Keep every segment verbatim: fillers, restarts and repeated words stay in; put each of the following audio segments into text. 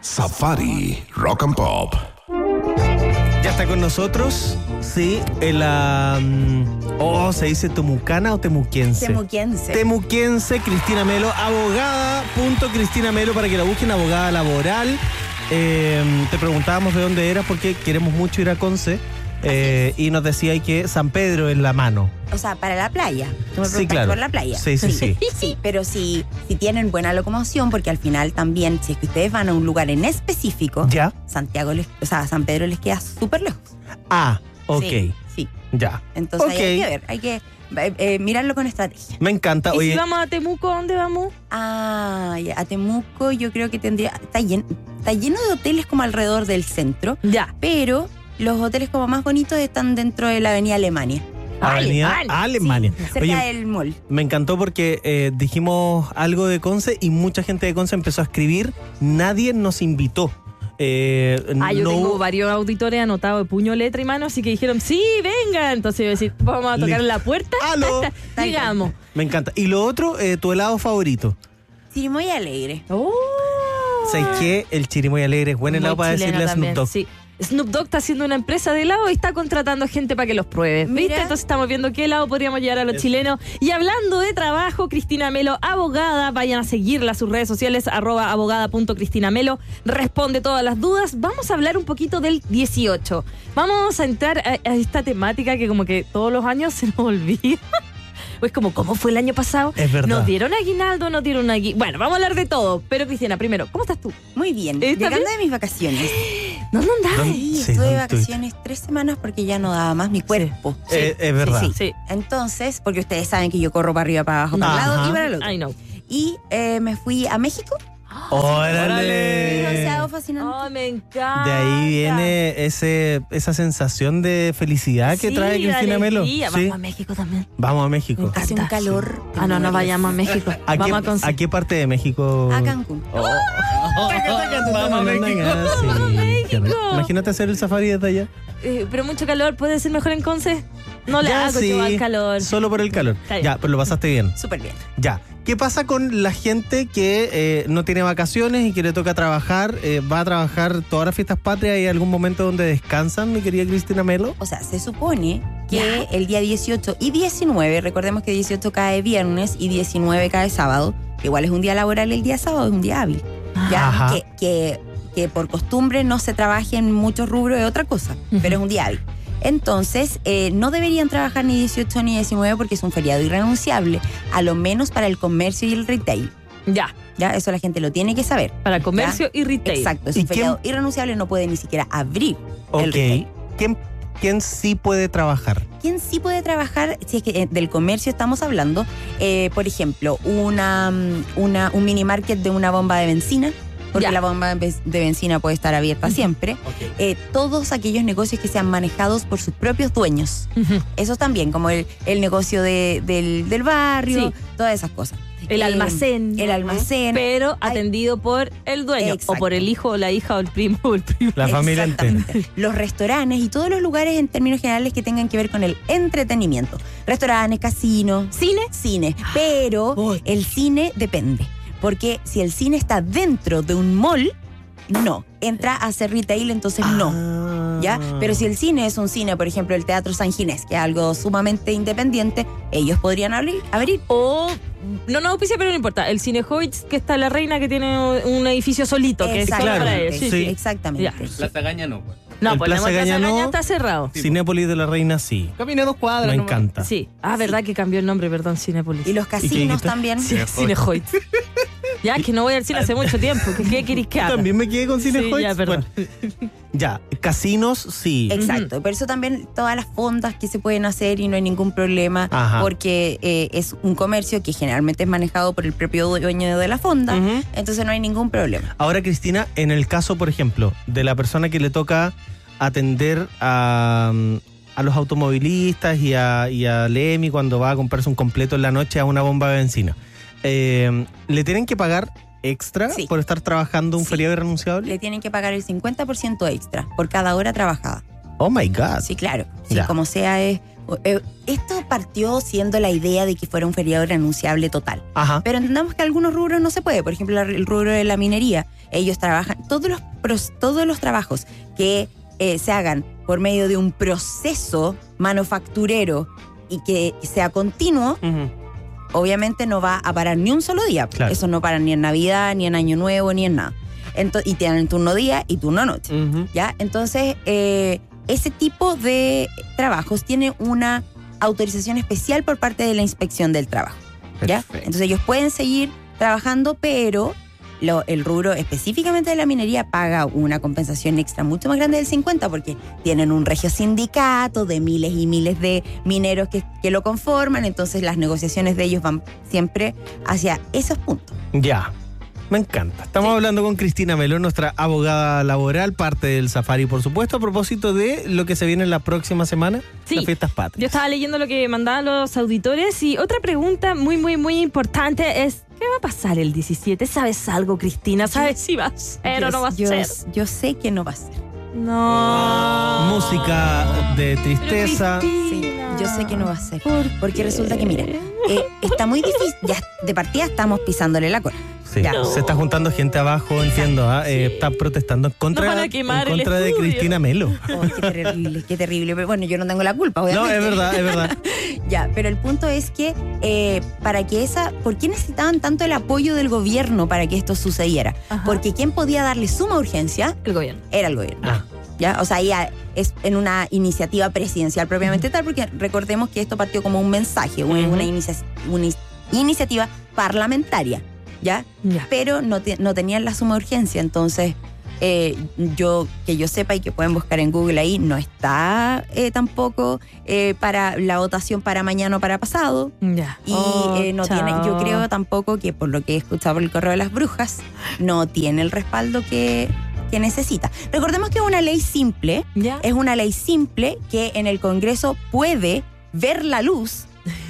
Safari Rock and Pop. Ya está con nosotros, sí, el, um, oh, ¿se dice temucana o temuquense? Temuquense. Temuquense, Cristina Melo, abogada, punto Cristina Melo, para que la busquen, abogada laboral. Eh, te preguntábamos de dónde eras porque queremos mucho ir a Conce. Eh, y nos decía que San Pedro es la mano. O sea, para la playa. Tú me Sí, claro. por la playa. Sí, sí, sí. Sí, pero si, si tienen buena locomoción, porque al final también, si es que ustedes van a un lugar en específico, Ya. Santiago, les, o sea, San Pedro les queda súper lejos. Ah, ok. Sí, sí. Ya. Entonces Ok. ahí hay que ver, hay que eh, eh, mirarlo con estrategia. Me encanta. ¿Y Oye, si vamos a Temuco, a dónde vamos? Ah, ya, a Temuco yo creo que tendría, está lleno, está lleno de hoteles como alrededor del centro, Ya. pero los hoteles como más bonitos están dentro de la avenida Alemania. Avenida Alemania. Alemania. Sí, cerca Oye, del mall. me encantó porque eh, dijimos algo de Conce y mucha gente de Conce empezó a escribir. Nadie nos invitó. Eh, Ah, yo no tengo hubo- varios auditores anotados de puño, letra y mano, así que dijeron, sí, venga. Entonces yo iba a decir, vamos a tocar Listo. en la puerta. ¡Aló! Llegamos. Me encanta. Y lo otro, eh, tu helado favorito. Chirimoya Alegre. Oh. ¿Sabes qué? El chirimoy alegre es buen helado Muy para chileno decirle a Snoop también, Dogg. sí. Snoop Dogg está haciendo una empresa de helado y está contratando gente para que los pruebe. ¿Viste? Mira. Entonces estamos viendo qué helado podríamos llevar a los chilenos. Y hablando de trabajo, Cristina Melo, abogada, vayan a seguirla a sus redes sociales, arroba abogada.cristinamelo, responde todas las dudas. Vamos a hablar un poquito del dieciocho. Vamos a entrar a, a esta temática que como que todos los años se nos olvida. Pues como, ¿cómo fue el año pasado? Es verdad. Nos dieron aguinaldo, nos dieron aguinaldo. Bueno, vamos a hablar de todo. Pero Cristina, primero, ¿cómo estás tú? Muy bien. ¿Está Llegando bien? de mis vacaciones. ¿Dónde andás? ¿Dónde? Sí, Sí, estuve de ¿dónde vacaciones tres semanas porque ya no daba más mi cuerpo. Eh, es verdad. Sí, Sí. Entonces, porque ustedes saben que yo corro para arriba, para abajo, para un Ajá. lado y para el otro. I know. Y eh, me fui a México. Mi ¡Órale! bronceado fascinante. ¡Oh, me encanta! De ahí viene ese, esa sensación de felicidad que Sí, trae de Cristina Melo. alegría. Sí. Vamos a México también. Vamos a México. Me encanta. Hace un calor. Ah, no, no vayamos a México. ¿A qué, Vamos a Conce. ¿A qué parte de México? A Cancún. Oh. Vamos a México. Vamos a México. Imagínate hacer el safari desde allá. Eh, pero mucho calor, ¿puede ser mejor en Conce? No le Ya, hago sí, yo al calor. Solo por el calor. Está bien. Ya, pero lo pasaste bien. Súper bien. Ya. ¿Qué pasa con la gente que eh, no tiene vacaciones y que le toca trabajar? Eh, ¿Va a trabajar todas las fiestas patrias y hay algún momento donde descansan, mi querida Cristina Melo? O sea, se supone que el día dieciocho y diecinueve, recordemos que dieciocho cae viernes y diecinueve cae sábado, igual es un día laboral, el día sábado es un día hábil. Ya, Ajá. que, que, que por costumbre no se trabaje en muchos rubros es otra cosa, Ujú. pero es un día hábil. Entonces, eh, no deberían trabajar ni dieciocho ni diecinueve porque es un feriado irrenunciable, a lo menos para el comercio y el retail. Ya, Ya, eso la gente lo tiene que saber. para comercio y retail. Exacto, es ¿Y un quién- feriado irrenunciable, no puede ni siquiera abrir el Ok. retail. ¿Quién, ¿Quién sí puede trabajar? ¿Quién sí puede trabajar, si es que eh, del comercio estamos hablando? Eh, por ejemplo, una, mm, una, un mini market de una bomba de benzina, porque Ya. la bomba de be- de benzina puede estar abierta siempre. Eh, todos aquellos negocios que sean manejados por sus propios dueños. Ujú. Eso también, como el, el negocio de- del, del barrio, Sí. todas esas cosas. El Eh, almacén. El almacén. Pero Hay- atendido por el dueño. Exacto. O por el hijo, o la hija, o el primo, o el primo. La familia entera. Exactamente. Los restaurantes y todos los lugares en términos generales que tengan que ver con el entretenimiento. Restaurantes, casinos, ¿Cine? cine. Pero Uy. el cine depende. Porque si el cine está dentro de un mall, no. Entra a ser retail, entonces no. Ah. ¿Ya? Pero si el cine es un cine, por ejemplo, el Teatro San Ginés, que es algo sumamente independiente, ellos podrían abrir. abrir. O, no, no auspicia, pero no importa. El Cine Hoyts, que está en La Reina, que tiene un edificio solito, que es solo Exactamente. para ellos. Sí, Sí. sí. Exactamente. Ya. Plaza Gaña no, pues. No, El pues la Plaza Plaza Gaña no. Gaña está cerrado. Cinépolis de la Reina, sí. Caminé dos cuadras. Me nomás. encanta. Sí. Ah, verdad que cambió el nombre, perdón, Cinépolis. Y los qué casinos dijiste? también. Sí, Cine Hoyts. Ya, que no voy al cine hace mucho tiempo. ¿Qué, qué querés que Yo haga? también me quedé con Cine Sí, Hoyts. ya, perdón. Bueno, ya, casinos, sí. Exacto, por eso también todas las fondas que se pueden hacer y no hay ningún problema, Ajá. porque eh, es un comercio que generalmente es manejado por el propio dueño de la fonda, Ujú. entonces no hay ningún problema. Ahora, Cristina, en el caso, por ejemplo, de la persona que le toca atender a, a los automovilistas y a, y a Lemi cuando va a comprarse un completo en la noche a una bomba de benzina, eh, ¿le tienen que pagar extra Sí. por estar trabajando un Sí. feriado irrenunciable? Le tienen que pagar el cincuenta por ciento extra por cada hora trabajada. Oh my God. Sí, claro. Sí, Ya. como sea es Eh, esto partió siendo la idea de que fuera un feriado renunciable total. Ajá. Pero entendamos que algunos rubros no se puede. Por ejemplo, el rubro de la minería. Ellos trabajan, todos los, pros- todos los trabajos que eh, se hagan por medio de un proceso manufacturero y que sea continuo, Ujú. obviamente no va a parar ni un solo día. Claro. Eso no para ni en Navidad, ni en Año Nuevo, ni en nada. Ento- y tienen turno día y turno noche. Ujú. ¿Ya? Entonces, eh, ese tipo de trabajos tiene una autorización especial por parte de la Inspección del Trabajo. ¿Ya? Perfecto. Entonces ellos pueden seguir trabajando, pero lo- el rubro específicamente de la minería paga una compensación extra mucho más grande del cincuenta porque tienen un regio sindicato de miles y miles de mineros que, que lo conforman, entonces las negociaciones de ellos van siempre hacia esos puntos. Ya. Me encanta. Estamos Sí. hablando con Cristina Meló, nuestra abogada laboral, parte del Safari, por supuesto, a propósito de lo que se viene en la próxima semana, Sí. las fiestas Yo patrias. estaba leyendo lo que mandaban los auditores y otra pregunta muy, muy, muy importante es ¿qué va a pasar el diecisiete? ¿Sabes algo, Cristina? ¿Sabes si va a ser o no va a yo, ser? yo sé que no va a ser. No. Música de Pero, tristeza. Sí, Cristina, yo sé que no va a ser. ¿por Porque qué? resulta que, mira, eh, está muy difícil. Ya de partida estamos pisándole la cola. Sí, Ya. se está juntando gente abajo, entiendo. ¿ah? Eh, está protestando en contra, Nos van a quemar en el contra de estudio. Cristina Melo. Oh, qué terrible, qué terrible. Pero bueno, yo no tengo la culpa, No, obviamente. es verdad, es verdad. Ya, pero el punto es que eh, para que esa, ¿por qué necesitaban tanto el apoyo del gobierno para que esto sucediera? Ajá. Porque quien podía darle suma urgencia El gobierno. era el gobierno. Ah, ¿Ya? O sea, ya es en una iniciativa presidencial propiamente tal, porque recordemos que esto partió como un mensaje, una, Ujú. una inicia- una is- iniciativa parlamentaria, ¿ya? Ya. Pero no, te- no tenían la suma urgencia, entonces eh, yo que yo sepa y que pueden buscar en Google ahí, no está eh, tampoco eh, para la votación para mañana o para pasado. Ya. Y Oh, eh, no chao. tiene, yo creo tampoco que por lo que he escuchado por el correo de las brujas, no tiene el respaldo que, que necesita. Recordemos que es una ley simple, ¿Ya? es una ley simple que en el Congreso puede ver la luz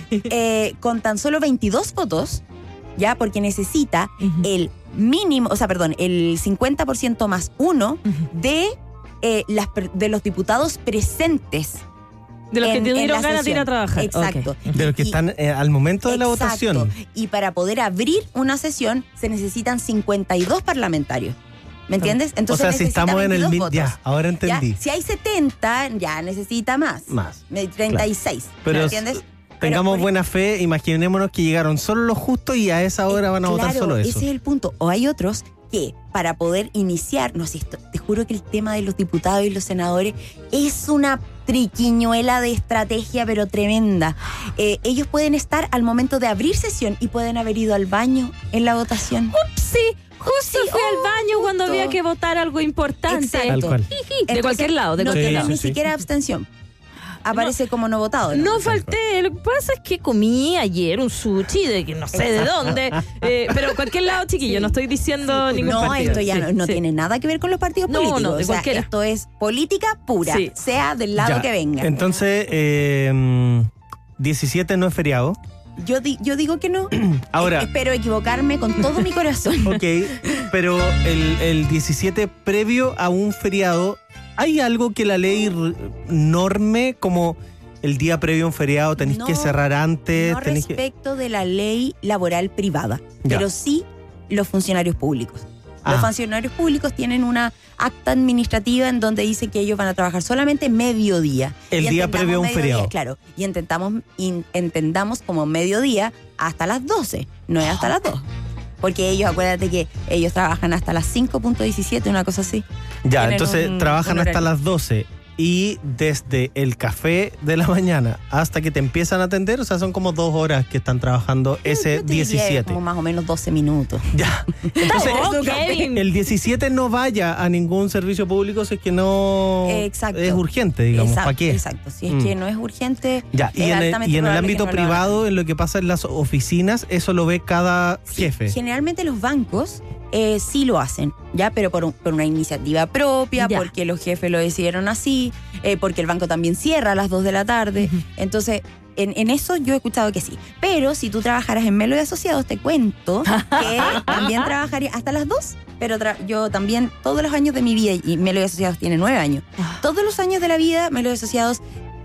eh, con tan solo veintidós votos, ya, porque necesita Ujú. el mínimo, o sea, perdón, el cincuenta por ciento más uno Ujú. de, eh, las, per- de los diputados presentes. De los que en- te en dieron la ganas de ir a sesión. trabajar. Exacto. Ok. de los que Y- están eh, al momento de la Exacto. votación. Y para poder abrir una sesión se necesitan cincuenta y dos parlamentarios. ¿Me entiendes? O Entonces sea, si necesita estamos en el... veintidós mi- votos. Ya, ahora ¿Ya? entendí. Si hay setenta, ya necesita más. Más. Eh, treinta y seis. Pero ¿Me entiendes? Tengamos Pero por- buena fe, imaginémonos que llegaron solo los justos y a esa hora van a votar Claro, solo eso. ese es el punto. O hay otros que para poder iniciar, no sé, esto, te juro que el tema de los diputados y los senadores es una triquiñuela de estrategia, pero tremenda. Eh, ellos pueden estar al momento de abrir sesión y pueden haber ido al baño en la votación. Sí, justo Sí, fui al baño cuando justo. había que votar algo importante. Exacto. Tal cual. De Entonces, cualquier lado, de no cualquier Sí, tiene lado. ni sí, sí. siquiera abstención. Aparece como no votado. No Tal falté, lo que pasa es que comí ayer un sushi de que no sé de dónde, eh, pero cualquier lado, chiquillo, no estoy diciendo ningún No, partido. esto ya Sí, no, no sí. tiene nada que ver con los partidos No, políticos. no, de o sea, cualquiera. esto es política pura, Sí. sea del lado Ya, que venga. Entonces, eh, mm, diecisiete no es feriado. Yo, di- yo digo que no. Ahora, Espero equivocarme con todo mi corazón. ok, pero el, el diecisiete previo a un feriado, ¿hay algo que la ley r- norme como el día previo a un feriado tenéis No, que cerrar antes? No tenéis que... respecto de la ley laboral privada, Ya. pero sí los funcionarios públicos. Ah. Los funcionarios públicos tienen una acta administrativa en donde dice que ellos van a trabajar solamente mediodía. El Y día entendamos previo a un mediodía, feriado. Claro, y intentamos, in- entendamos como mediodía hasta las doce, no es hasta las dos. Porque ellos, acuérdate que ellos trabajan hasta las cinco punto diecisiete, una cosa así. Ya, tienen entonces un- trabajan un hasta horario. las doce y desde el café de la mañana hasta que te empiezan a atender, o sea, son como dos horas que están trabajando ese Yo te diría diecisiete. Como más o menos doce minutos. Ya. Entonces, Oh, Kevin. el diecisiete no vaya a ningún servicio público si es que no Exacto. es urgente, digamos. Exacto, ¿Para qué? Exacto, si es Mm. que no es urgente. Ya, y es en el, altamente y en el probable ámbito que no lo hagan. privado, en lo que pasa en las oficinas, eso lo ve cada Sí, jefe. generalmente los bancos eh, sí lo hacen, ya, pero por, un- por una iniciativa propia, Ya. porque los jefes lo decidieron así, eh, porque el banco también cierra a las dos de la tarde. Ujú. Entonces, en, en eso yo he escuchado que sí. Pero si tú trabajaras en Melo y Asociados, te cuento que también trabajaría hasta las dos. Pero tra- yo también, todos los años de mi vida, y Melo y Asociados tiene nueve años, Ah. todos los años de la vida, Melo y Asociados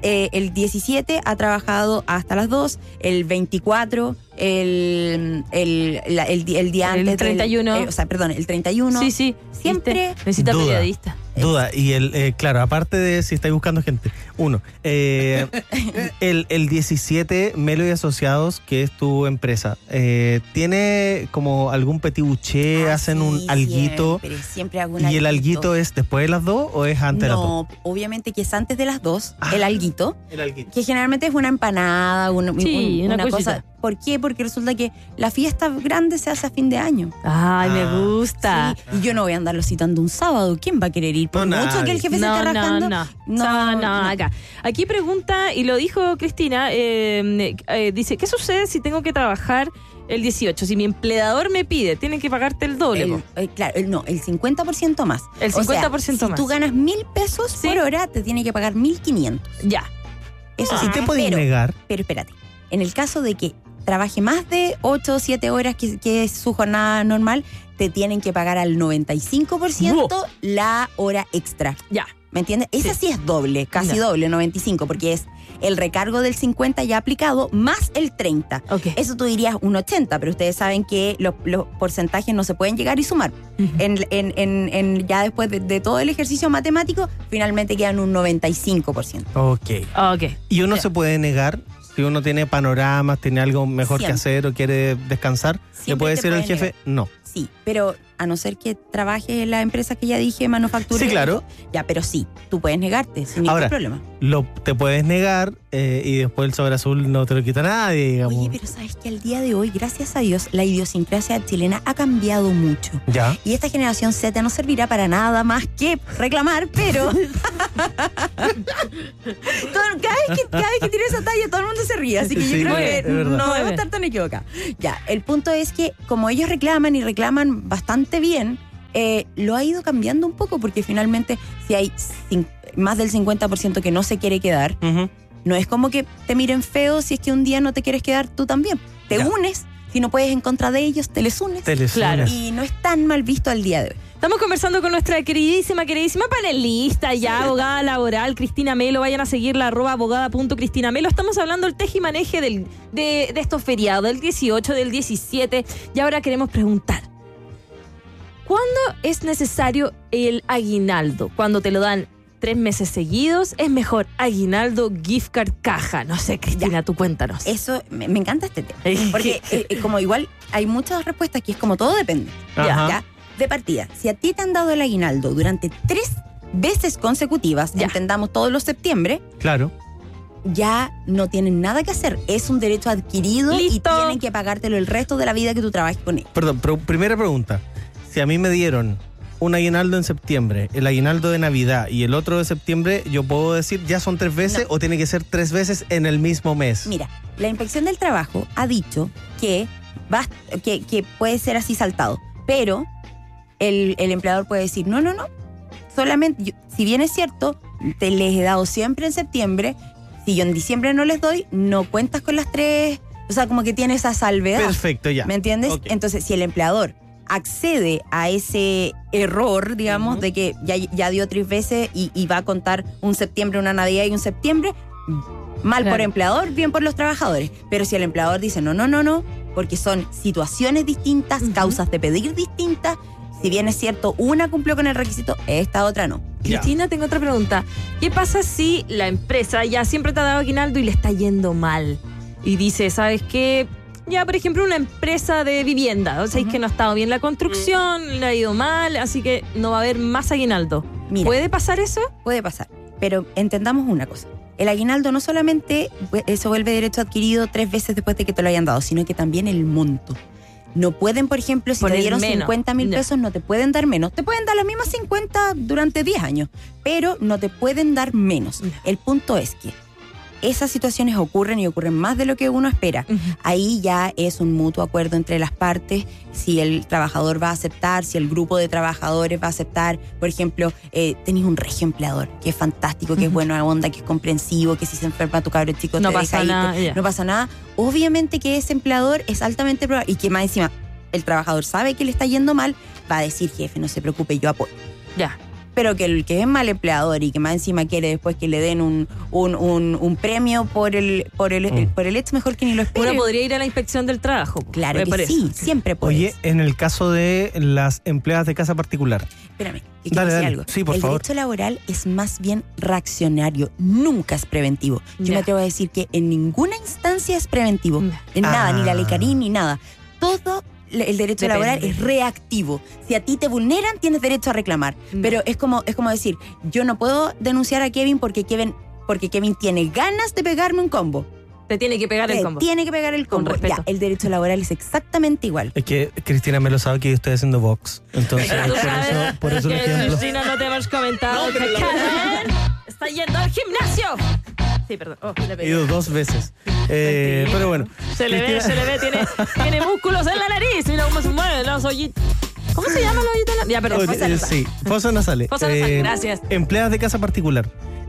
eh, el diecisiete ha trabajado hasta las dos, el veinticuatro, el, el, la- el, di- el día El antes. del- treinta y uno. eh, o sea, perdón, el treinta y uno. Sí, sí. Siempre- ¿Viste? Necesita Duda. periodista. Duda, y el, eh, claro, aparte de si estáis buscando gente, uno, eh, el, el diecisiete, Melo y Asociados, que es tu empresa, eh, ¿tiene como algún petit bouché, Ah, hacen un sí, alguito? Siempre, siempre hago un ¿Y el alguito. alguito es después de las dos o es antes de las dos? No, obviamente que es antes de las dos, Ah. el alguito. El alguito. Que generalmente es una empanada, un- Sí, un- una una cosita. cosa. ¿Por qué? Porque resulta que la fiesta grande se hace a fin de año. Ay, me Ah, gusta. Sí, y yo no voy a andarlo citando un sábado. ¿Quién va a querer ir? Por No, mucho nadie. que el jefe se No, esté no, rajando. no, no, no, no, no. acá. Aquí pregunta, y lo dijo Cristina, eh, eh, dice, ¿qué sucede si tengo que trabajar el dieciocho? Si mi empleador me pide, tienen que pagarte el doble. El- po. eh, claro, el- no, el cincuenta por ciento más. El O sea, cincuenta por ciento si más. tú ganas mil pesos Sí. por hora, te tiene que pagar mil quinientos. Ya. Eso sí. ¿Y te podéis pero, negar? pero espérate, en el caso de que trabaje más de ocho o siete horas, que, que es su jornada normal, te tienen que pagar al noventa y cinco por ciento la hora extra. Ya. ¿Me entiendes? Esa sí es doble, casi Ya. doble, noventa y cinco, porque es el recargo del cincuenta ya aplicado más el treinta. Ok. Eso tú dirías un ochenta, pero ustedes saben que los, los porcentajes no se pueden llegar y sumar. Ujú. En, en- en- en- ya después de, de todo el ejercicio matemático, finalmente quedan un noventa y cinco por ciento. Ok. Ok. ¿Y uno Ya. se puede negar? Si uno tiene panoramas, tiene algo mejor que Siempre. hacer o quiere descansar, ¿le Siempre puede te decir al puedes jefe? No. Sí, pero a no ser que trabaje en la empresa que ya dije, manufactura. Sí, claro. Ya, pero sí, tú puedes negarte sin ningún Ahora, problema. Lo, te puedes negar eh, y después el sobre azul no te lo quita nadie, digamos. Oye, pero sabes que al día de hoy, gracias a Dios, la idiosincrasia chilena ha cambiado mucho. Ya. Y esta generación Z no servirá para nada más que reclamar, pero. Todo- cada, vez que, cada vez que tiro esa talla, todo el mundo se ríe. Así que Sí, yo creo muy que bien, es verdad. no Muy debo bien. estar tan equivocada. Ya, el punto es que, como ellos reclaman y reclaman bastante bien, eh, lo ha ido cambiando un poco, porque finalmente, si hay cin- más del cincuenta por ciento que no se quiere quedar, Ujú. no es como que te miren feo si es que un día no te quieres quedar tú también. Te Ya. unes, si no puedes en contra de ellos, te les unes. Te les Claro. unes. Y no es tan mal visto al día de hoy. Estamos conversando con nuestra queridísima, queridísima panelista ya, abogada laboral, Cristina Melo. Vayan a seguirla, arroba abogada punto Cristina Melo. Estamos hablando del tejimaneje del, de, de estos feriados, del dieciocho, del diecisiete. Y ahora queremos preguntar, ¿cuándo es necesario el aguinaldo? ¿Cuando te lo dan tres meses seguidos? ¿Es mejor aguinaldo, gift card, caja? No sé, Cristina, tú cuéntanos. Eso, me, me encanta este tema. Eh, Porque eh, eh, como igual hay muchas respuestas que es como todo depende. Ajá. ¿Ya? De partida, si a ti te han dado el aguinaldo durante tres veces consecutivas, Ya. entendamos todos los septiembre, Claro. ya no tienen nada que hacer. Es un derecho adquirido y Listo. tienen que pagártelo el resto de la vida que tú trabajes con él. Perdón, pero primera pregunta. Si a mí me dieron un aguinaldo en septiembre, el aguinaldo de Navidad y el otro de septiembre, ¿yo puedo decir ya son tres veces No. o tiene que ser tres veces en el mismo mes? Mira, la Inspección del Trabajo ha dicho que, bast- que, que puede ser así saltado, pero el, el empleador puede decir, no, no, no, solamente, yo- si bien es cierto, te les he dado siempre en septiembre, si yo en diciembre no les doy, no cuentas con las tres, o sea, como que tiene esa salvedad. Perfecto, ya. ¿Me entiendes? Ok. Entonces, si el empleador accede a ese error, digamos, Ujú. de que ya, ya dio tres veces y, y va a contar un septiembre, una Navidad y un septiembre, mal Claro. por empleador, bien por los trabajadores. Pero si el empleador dice no, no, no, no, porque son situaciones distintas, Ujú. causas de pedir distintas, si bien es cierto, una cumplió con el requisito, esta otra no. Ya. Cristina, tengo otra pregunta. ¿Qué pasa si la empresa ya siempre te ha dado aguinaldo y le está yendo mal? Y dice, ¿sabes qué? Ya, por ejemplo, una empresa de vivienda. O sea, es Ujú. que no ha estado bien la construcción, le ha ido mal, así que no va a haber más aguinaldo. Mira, ¿Puede pasar eso? puede pasar. Pero entendamos una cosa. El aguinaldo no solamente eh, se vuelve derecho adquirido tres veces después de que te lo hayan dado, sino que también el monto. No pueden, por ejemplo, si Poner te dieron menos. cincuenta mil Ya. pesos, no te pueden dar menos. Te pueden dar las mismas cincuenta durante diez años, pero no te pueden dar menos. Ya. El punto es que esas situaciones ocurren y ocurren más de lo que uno espera. Ujú. Ahí ya es un mutuo acuerdo entre las partes, si el trabajador va a aceptar, si el grupo de trabajadores va a aceptar. Por ejemplo, eh, tenés un regio empleador, que es fantástico, que es Ujú. buena onda, que es comprensivo, que si se enferma tu cabro chico No te pasa deja ir, nada, te- ya. no pasa nada. Obviamente que ese empleador es altamente probable, y que más encima el trabajador sabe que le está yendo mal, va a decir, jefe, no se preocupe, yo apoyo. Ya. pero que el que es mal empleador y que más encima quiere después que le den un, un, un, un premio por el, por el, Mm. el- por el hecho, mejor que ni lo espere. Uno podría ir a la inspección del trabajo. Claro me que parece. sí, siempre puedes. Oye, en el caso de las empleadas de casa particular. Espérame, que quiero Dale, decir dale. algo. Sí, por el favor. derecho laboral es más bien reaccionario, nunca es preventivo. Yo Ya. me atrevo a decir que en ninguna instancia es preventivo. Ya. En nada, Ah. ni la ley Carín, ni nada. Todo le- el derecho Depende. laboral es reactivo. Si a ti te vulneran, tienes derecho a reclamar. Ya. Pero es como, es como decir, yo no puedo denunciar a Kevin porque Kevin, porque Kevin tiene ganas de pegarme un combo. Te tiene que pegar el Te combo. Tiene que pegar el Con combo. respeto. Ya, el derecho laboral es exactamente igual. Es que Cristina me lo sabe que yo estoy haciendo Vox. Entonces, Pero tú por sabes eso, por eso el que ejemplo. Cristina no te hemos comentado que Karen está yendo al gimnasio. Sí, perdón. Oh, le He pegué. ido dos veces. Eh, pero bueno. Se le ve, Cristina- se le ve, tiene, tiene músculos en la nariz. Mira cómo se mueven los hoyitos. ¿Cómo se llama los hoyitos? Ya, pero Oye, fosa eh, nasal. sí, fosa nasales. Fosa nasal, gracias. Empleadas de casa particular.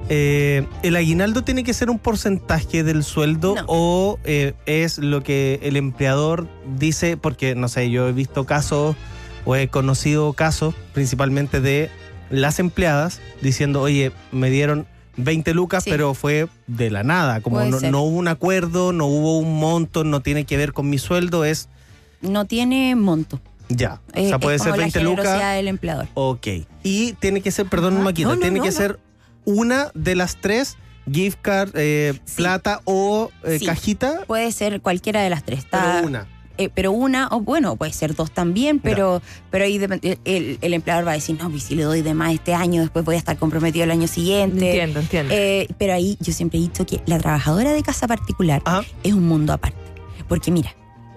Eh, ¿El aguinaldo tiene que ser un porcentaje del sueldo No. o eh, es lo que el empleador dice? Porque, no sé, yo he visto casos o he conocido casos principalmente de las empleadas diciendo, oye, me dieron veinte lucas, Sí. pero fue de la nada. Como Puede no, ser. no hubo un acuerdo, no hubo un monto, no tiene que ver con mi sueldo, es No tiene monto. ya. O Eh, sea, puede es ser como veinte la lucas. generosidad del empleador. Ok. Y tiene que ser, perdón, Ajá. Maquita, No, no, tiene no, que no. ser una de las tres, gift card, eh, Sí. plata o eh, Sí. cajita, Puede ser cualquiera de las tres. Está- pero una. eh, pero una, o bueno, puede ser dos también, pero, pero ahí depende- el, el empleador va a decir, no, pues si le doy de más este año, después voy a estar comprometido el año siguiente. Entiendo, entiendo. Eh, pero ahí yo siempre he dicho que la trabajadora de casa particular Ajá. es un mundo aparte. Porque mira,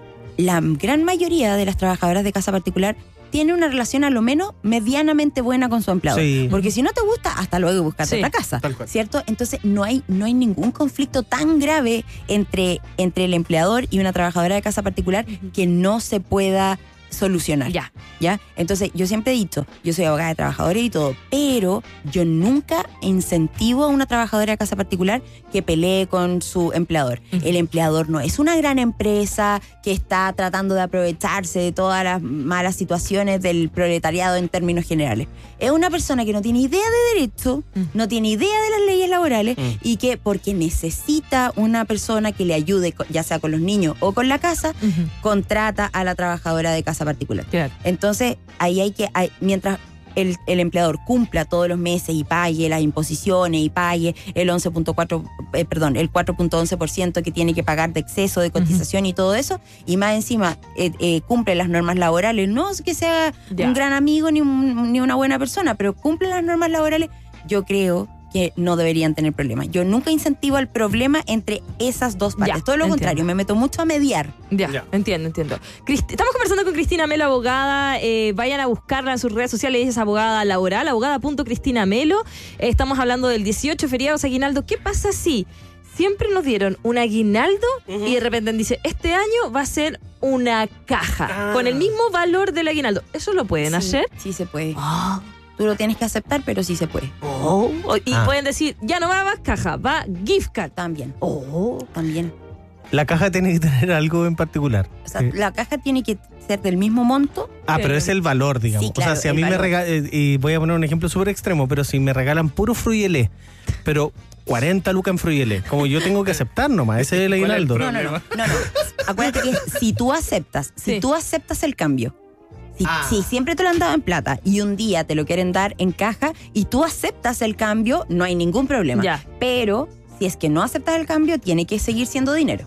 la gran mayoría de las trabajadoras de casa particular tiene una relación a lo menos medianamente buena con su empleador. Sí. Porque si no te gusta, hasta luego buscate Sí, otra casa. tal cual. ¿Cierto? Entonces no hay, no hay ningún conflicto tan grave entre, entre el empleador y una trabajadora de casa particular Ujú. que no se pueda solucionar. Ya. ¿Ya? Entonces, yo siempre he dicho, yo soy abogada de trabajadores y todo, pero yo nunca incentivo a una trabajadora de casa particular que pelee con su empleador. Ujú. El empleador no es una gran empresa que está tratando de aprovecharse de todas las malas situaciones del proletariado en términos generales. Es una persona que no tiene idea de derecho, Mm. no tiene idea de las leyes laborales Mm. y que porque necesita una persona que le ayude, co- ya sea con los niños o con la casa, Ujú. contrata a la trabajadora de casa particular. Claro. Entonces, ahí hay que, hay- mientras el, el empleador cumpla todos los meses y pague las imposiciones y pague el once punto cuatro, eh, perdón, el cuatro punto once por ciento que tiene que pagar de exceso de cotización y todo eso, y más encima eh, eh, cumple las normas laborales, no es que sea Ya. un gran amigo ni, un- ni una buena persona, pero cumple las normas laborales, yo creo que no deberían tener problemas. Yo nunca incentivo el problema entre esas dos partes. Ya, Todo lo entiendo. contrario, me meto mucho a mediar. Ya, Ya. entiendo, entiendo. Cristi- Estamos conversando con Cristina Melo, abogada. Eh, vayan a buscarla en sus redes sociales. Ella es abogada laboral, abogada.cristina Melo. Eh, estamos hablando del dieciocho, feriados, aguinaldo. ¿Qué pasa si siempre nos dieron un aguinaldo y de repente dice, este año va a ser una caja Ah. con el mismo valor del aguinaldo? ¿Eso lo pueden Sí, hacer? Sí se puede. Ah. Tú lo tienes que aceptar, pero sí se puede. Oh. Y Ah. pueden decir, ya no va más caja, va gift card. También. Oh. También. La caja tiene que tener algo en particular. O sea, Sí. la caja tiene que ser del mismo monto. Ah, pero es el valor, digamos. Sí, claro, o sea, si a el mí me valor. regalan, y voy a poner un ejemplo súper extremo, pero si me regalan puro fruyelé, pero cuarenta lucas en fruyelé, como yo tengo que aceptar nomás, ese es el aguinaldo. No, no, no. no, no. Acuérdate que si tú aceptas, si Sí. tú aceptas el cambio, si, Ah. si siempre te lo han dado en plata y un día te lo quieren dar en caja y tú aceptas el cambio, no hay ningún problema. Ya. Pero si es que no aceptas el cambio, tiene que seguir siendo dinero.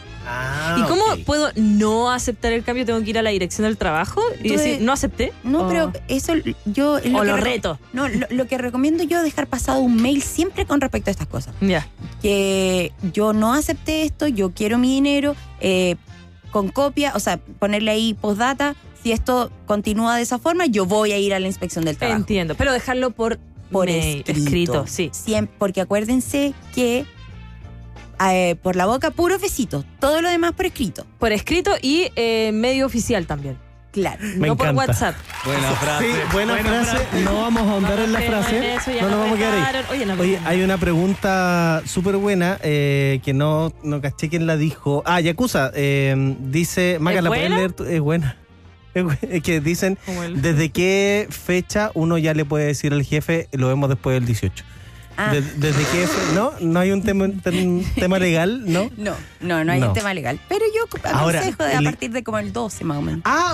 Ah, ¿Y cómo ok. puedo no aceptar el cambio? ¿Tengo que ir a la dirección del trabajo y Tú decir, de- no acepté? No, O- pero eso yo... es O que lo re- reto. No, lo, lo que recomiendo yo es dejar pasado un mail siempre con respecto a estas cosas. Ya. Que yo no acepté esto, yo quiero mi dinero, eh, con copia, o sea, ponerle ahí postdata, si esto continúa de esa forma, yo voy a ir a la inspección del trabajo. Entiendo, pero dejarlo por, Por mail, escrito. sí. Siempre, porque acuérdense que eh, por la boca puro besito, todo lo demás por escrito. Por escrito y eh, medio oficial también. Claro. Me no por encanta. WhatsApp. Buena frase. Sí, buena, frase. No vamos a ahondar en la Vamos a frase. hacer eso, ya No nos nos vamos a quedar ahí. dejaron. Oye, no, Oye, no. hay una pregunta súper buena eh, que no, no caché quién la dijo. Ah, Yakuza. Eh, dice, Maga, ¿Es ¿la puedes buena? leer tú? Es buena. Es que dicen, Como el- ¿desde qué fecha uno ya le puede decir al jefe, lo vemos después del dieciocho? Ah. De- ¿Desde qué fe- ¿No? ¿No hay un tema, un tema legal? ¿No? No, no, no hay No. un tema legal. Pero yo Ahora, aconsejo de a el- partir de como el doce más o menos. Ah,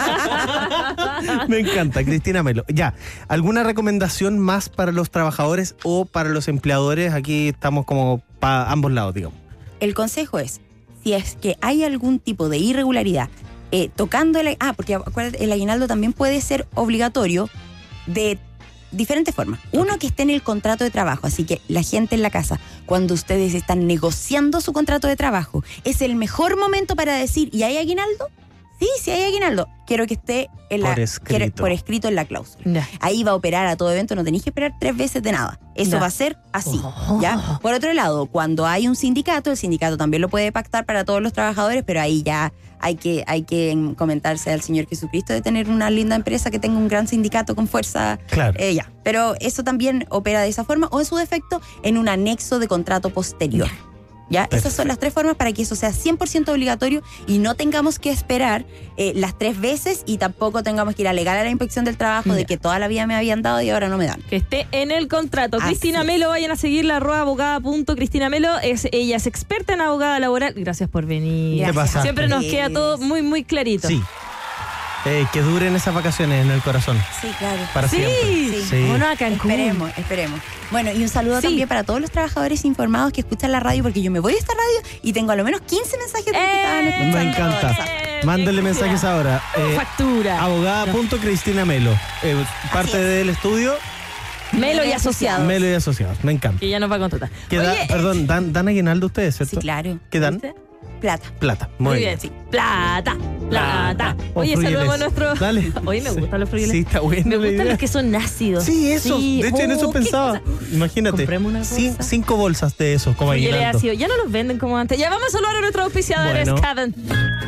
me encanta, Cristina Melo. Ya, ¿alguna recomendación más para los trabajadores o para los empleadores? Aquí estamos como para ambos lados, digamos. El consejo es, si es que hay algún tipo de irregularidad eh, tocando el... Ah, porque acuérdate, el aguinaldo también puede ser obligatorio de diferentes formas. Uno, que esté en el contrato de trabajo, así que la gente en la casa, cuando ustedes están negociando su contrato de trabajo, es el mejor momento para decir, ¿y hay aguinaldo? Sí, sí hay aguinaldo. Quiero que esté en la, Por escrito. quiero- por escrito en la cláusula. Ya. Ahí va a operar a todo evento, no tenéis que esperar tres veces de nada. Eso Ya. va a ser así, Oh. ¿ya? Por otro lado, cuando hay un sindicato, el sindicato también lo puede pactar para todos los trabajadores, pero ahí ya hay que, hay que comentarse al Señor Jesucristo de tener una linda empresa que tenga un gran sindicato con fuerza. Claro. Eh, ya. Pero eso también opera de esa forma, o en su defecto, en un anexo de contrato posterior. ¿Ya? Esas son las tres formas para que eso sea cien por ciento obligatorio y no tengamos que esperar eh, las tres veces y tampoco tengamos que ir a alegar a la inspección del trabajo de Ya. que toda la vida me habían dado y ahora no me dan. Que esté en el contrato. Así Cristina es. Melo, vayan a seguirla, arroba abogada punto Cristina Melo. Es, ella es experta en abogada laboral. Gracias por venir. ¿Qué pasa? Siempre nos Sí. queda todo muy, muy clarito. Sí. Eh, que duren esas vacaciones en el corazón. Sí, claro. Para Sí. siempre. Sí. Vámonos a Cancún. Esperemos, esperemos. Bueno, y un saludo Sí. también para todos los trabajadores informados que escuchan la radio, porque yo me voy de esta radio y tengo a lo menos quince mensajes de que ¡Eh! estaban escuchando. Me encanta. Eh, Mándale bien, mensajes ya. ahora. Eh, Factura. abogada punto Cristina Melo. Eh, parte es. del estudio, Melo y asociados. Melo y Asociados. Me encanta. Que ya nos va a contratar. ¿Qué da- Oye, eh, perdón, dan, dan aguinaldo ustedes, ¿cierto? Sí, claro. ¿Qué dan? ¿viste? Plata. Plata. Muy, Muy bien. bien, sí. Plata, plata. O Oye, frugiles. saludamos a nuestro. Dale. Oye, me Sí. gustan los frugiles. Sí, está bueno. Me la gustan idea. los que son ácidos. Sí, eso. Sí. De hecho, en eso Oh, qué pensaba. cosa. Imagínate. Compremos una cin- bolsa. cinco bolsas de esos, como Frugiles aguinaldo. ácidos. Ya no los venden como antes. Ya vamos a saludar a nuestros auspiciadores, Bueno. Caden.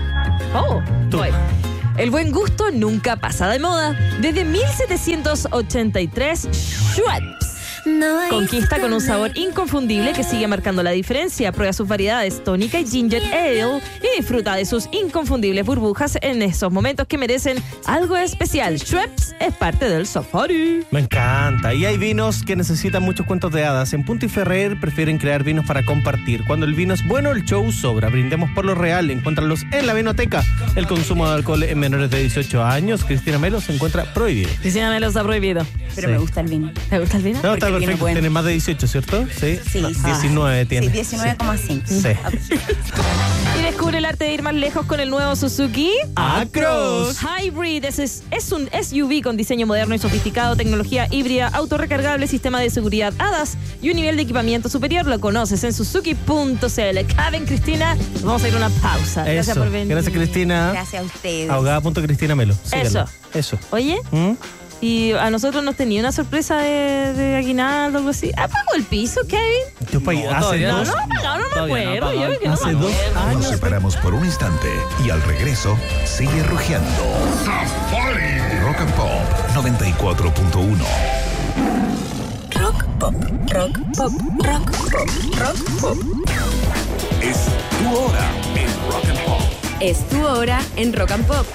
Oh, Tú. voy. El buen gusto nunca pasa de moda. Desde mil setecientos ochenta y tres, Schweppes. Conquista con un sabor inconfundible que sigue marcando la diferencia. Prueba sus variedades tónica y ginger ale y disfruta de sus inconfundibles burbujas en esos momentos que merecen algo especial. Schweppes es parte del safari. Me encanta. Y hay vinos que necesitan muchos cuentos de hadas. En Punto y Ferrer prefieren crear vinos para compartir. Cuando el vino es bueno, el show sobra. Brindemos por lo real. Encuéntralos en la vinoteca. El consumo de alcohol en menores de dieciocho años, Cristina Melo, se encuentra prohibido. Cristina Melo está prohibido. Pero Sí. me gusta el vino. ¿Te gusta el vino? No, Porque está el vino perfecto. bueno. Tiene más de dieciocho, ¿cierto? Sí. Sí, No, sí. diecinueve tiene. Sí, diecinueve coma cinco. Sí. Y descubre el arte de ir más lejos con el nuevo Suzuki Acros. Hybrid. Es, es, es un S U V con diseño moderno y sofisticado, tecnología híbrida, autorrecargable, sistema de seguridad A D A S y un nivel de equipamiento superior. Lo conoces en suzuki punto c l. Caben, Cristina, vamos a ir a una pausa. Gracias Eso. por venir. Gracias, Cristina. Gracias a ustedes. Abogada punto Cristina Melo. Síganla. Eso. Eso. Oye, ¿Mm? y a nosotros nos tenía una sorpresa de, de aguinaldo o algo así. ¿Apagó el piso, Kevin? Yo pa- No, hace todavía No, dos, no, no, no me Todavía no acuerdo. apagó. yo que no hace me dos acuerdo. Nos años. separamos por un instante y al regreso sigue rugiendo. Rock and Pop noventa y cuatro punto uno. Rock pop, rock pop, rock pop, rock pop. Es tu hora en Rock and Pop. Es tu hora en Rock and Pop.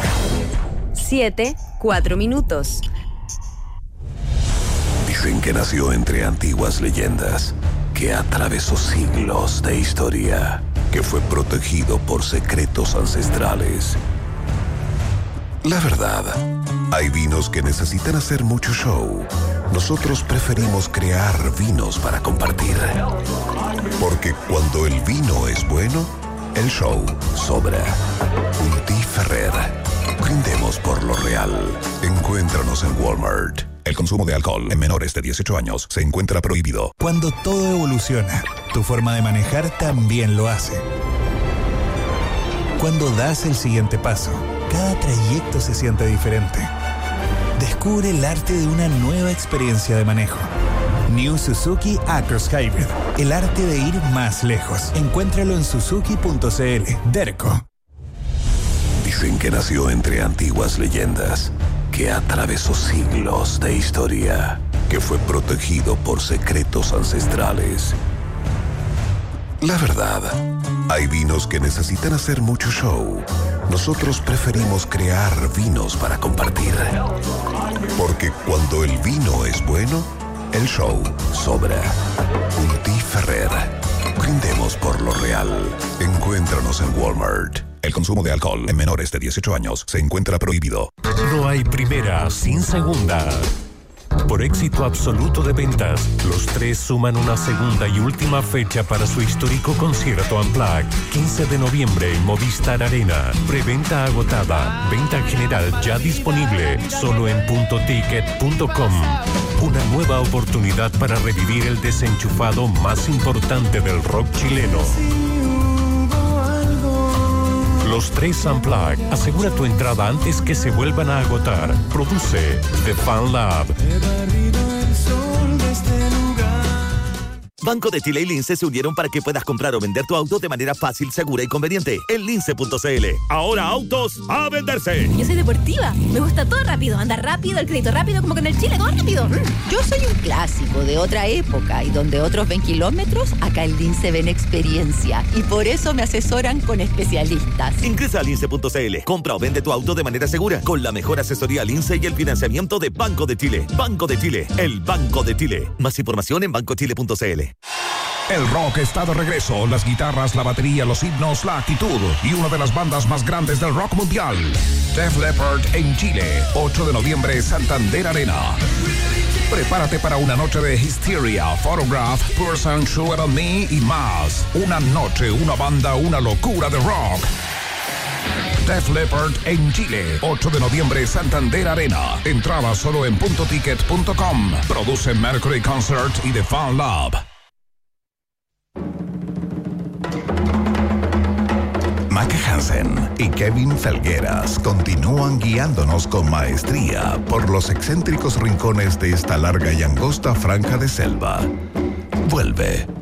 Siete, cuatro minutos. Dicen que nació entre antiguas leyendas, que atravesó siglos de historia, que fue protegido por secretos ancestrales. La verdad, hay vinos que necesitan hacer mucho show. Nosotros preferimos crear vinos para compartir. Porque cuando el vino es bueno, el show sobra. Punti Ferrer. Brindemos por lo real. Encuéntranos en Walmart. El consumo de alcohol en menores de dieciocho años se encuentra prohibido. Cuando todo evoluciona, tu forma de manejar también lo hace. Cuando das el siguiente paso, cada trayecto se siente diferente. Descubre el arte de una nueva experiencia de manejo. New Suzuki Acros Hybrid. El arte de ir más lejos. Encuéntralo en suzuki punto c l. Derco. Dicen que nació entre antiguas leyendas, que atravesó siglos de historia, que fue protegido por secretos ancestrales. La verdad, hay vinos que necesitan hacer mucho show. nosotros preferimos crear vinos para compartir. Porque cuando el vino es bueno, el show sobra. Unti Ferrer. Brindemos por lo real. Encuéntranos en Walmart. El consumo de alcohol en menores de dieciocho años se encuentra prohibido. No hay primera sin segunda. Por éxito absoluto de ventas, los tres suman una segunda y última fecha para su histórico concierto Unplugged. quince de noviembre en Movistar Arena. Preventa agotada. Venta general ya disponible. Solo en punto ticket punto com. Una nueva oportunidad para revivir el desenchufado más importante del rock chileno. Los tres Unplugged. Asegura tu entrada antes que se vuelvan a agotar. Produce The Fan Lab. Banco de Chile y Lince se unieron para que puedas comprar o vender tu auto de manera fácil, segura y conveniente. En lince punto c l. Ahora autos a venderse. Yo soy deportiva. Me gusta todo rápido. Andar rápido, el crédito rápido, como con el Chile, todo rápido. Yo soy un clásico de otra época y donde otros ven kilómetros, acá en Lince ven experiencia. Y por eso me asesoran con especialistas. Ingresa a lince punto c l. Compra o vende tu auto de manera segura con la mejor asesoría Lince y el financiamiento de Banco de Chile. Banco de Chile, el Banco de Chile. Más información en banco chile punto c l. El rock está de regreso, las guitarras, la batería, los himnos, la actitud y una de las bandas más grandes del rock mundial. Def Leppard en Chile, ocho de noviembre, Santander Arena. Prepárate para una noche de Hysteria, Photograph, Person, Sugar on Me y más. Una noche, una banda, una locura de rock. Def Leppard en Chile, ocho de noviembre, Santander Arena. Entrada solo en punto ticket punto com. Produce Mercury Concert y The Fan Lab. Mac Hansen y Kevin Felgueras continúan guiándonos con maestría por los excéntricos rincones de esta larga y angosta franja de selva. Vuelve